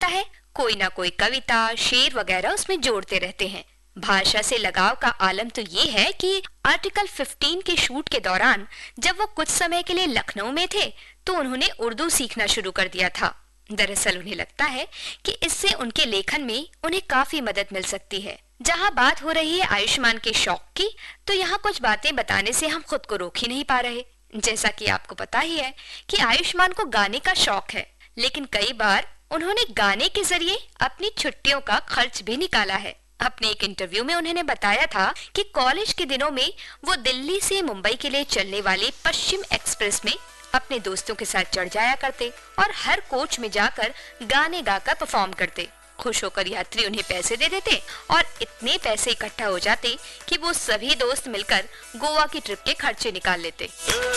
है कोई ना कोई कविता, शेर वगैरह उसमें जोड़ते रहते हैं। भाषा से लगाव का आलम तो ये है कि आर्टिकल 15 के शूट के दौरान जब वो कुछ समय के लिए लखनऊ में थे तो उन्होंने उर्दू सीखना शुरू कर दिया था। दरअसल उन्हें लगता है कि इससे उनके लेखन में उन्हें काफी मदद मिल सकती है। जहाँ बात हो रही है आयुष्मान के शौक की, तो यहाँ कुछ बातें बताने से हम खुद को रोक ही नहीं पा रहे। जैसा कि आपको पता ही है कि आयुष्मान को गाने का शौक है, लेकिन कई बार उन्होंने गाने के जरिए अपनी छुट्टियों का खर्च भी निकाला है। अपने एक इंटरव्यू में उन्होंने बताया था कि कॉलेज के दिनों में वो दिल्ली से मुंबई के लिए चलने वाली पश्चिम एक्सप्रेस में अपने दोस्तों के साथ चढ़ जाया करते और हर कोच में जाकर गाने गाकर परफॉर्म करते। खुश होकर यात्री उन्हें पैसे दे देते और इतने पैसे इकट्ठा हो जाते कि वो सभी दोस्त मिलकर गोवा की ट्रिप के खर्चे निकाल लेते।